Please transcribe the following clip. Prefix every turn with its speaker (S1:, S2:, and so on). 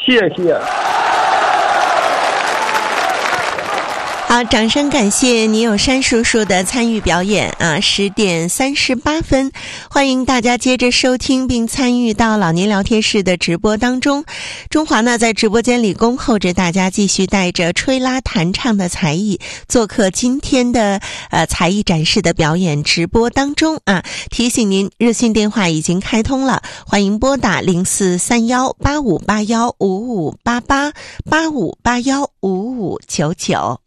S1: 谢谢。
S2: 好，掌声感谢倪友山叔叔的参与表演啊！10点38分，欢迎大家接着收听并参与到老年聊天室的直播当中。中华呢在直播间里恭候着大家继续带着吹拉弹唱的才艺做客今天的才艺展示的表演直播当中啊！提醒您，热线电话已经开通了，欢迎拨打04318581558885815599。